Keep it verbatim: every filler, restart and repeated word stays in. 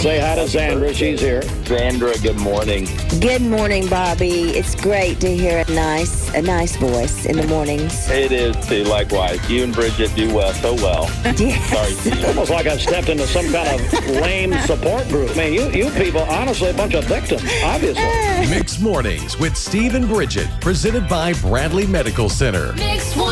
Say hi to Zandra. She's here. Sandra, good morning. Good morning, Bobby. It's great to hear a nice, a nice voice in the mornings. It is too. Likewise, you and Bridget do well, so well. Yes. Sorry, Steve. Almost like I've stepped into some kind of lame support group. I mean, you, you people, honestly, a bunch of victims, obviously. Mixed Mornings with Steve and Bridget, presented by Bradley Medical Center. Mix one.